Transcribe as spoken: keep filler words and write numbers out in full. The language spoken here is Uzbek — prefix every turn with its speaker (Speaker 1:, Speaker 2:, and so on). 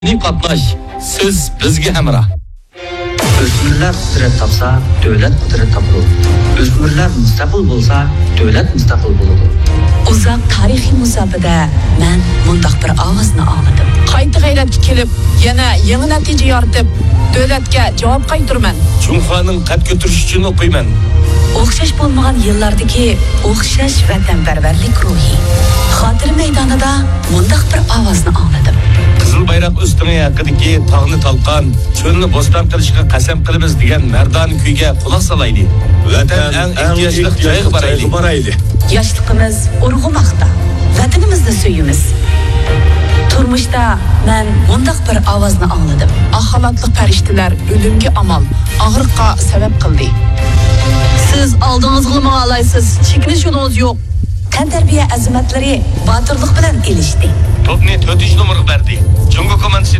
Speaker 1: Qatnash, siz bizga hamroh.
Speaker 2: O'smirlar qudrat topsa, davlat qudrat topadi. O'smirlar mustaqil bo'lsa, davlat mustaqil bo'ladi.
Speaker 3: Uzoq tarixiy musobaqada men mundaq bir ovozni oldim.
Speaker 4: Qayta g'ayratga kelib, yana yangi natija yoritib, davlatga javob qaytarman.
Speaker 1: Jumxoning qad ko'tarish uchun o'qiyman.
Speaker 3: O'xshash bo'lmagan yillardagi o'xshash vatanparvarlik ruhi. Xotir maydonida mundaq bir ovozni oldim.
Speaker 1: Qizil bayroq ustuni haqidagi tog'ni talqon, cho'lni bo'ston qilishga qasam qilamiz degan mardon kuyga quloq solaylik. Vatan eng ehtiyojli joyga boraylik.
Speaker 3: Yoshligimiz urg'umoqda. Vatanimizni suyimiz. Turmuşda men mundaq bir ovozni oldim.
Speaker 4: Axlatli farishtalar o'limga amal, og'riqqa sabab qildi. Siz oldingizga nima olaysiz? Chekinish yo'lingiz yo'q.
Speaker 3: Tantarbiya azimatlari botirlik bilan elishdi.
Speaker 1: To'pni to'rtinchi nomerga berdi. Jungo komandasi